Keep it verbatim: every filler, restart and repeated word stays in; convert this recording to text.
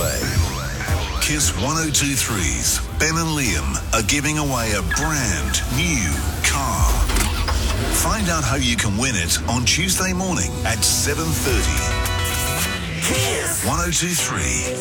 Adelaide. Kiss one oh two three's Ben and Liam are giving away a brand new car. Find out how you can win it on Tuesday morning at seven thirty. Kiss one oh two three.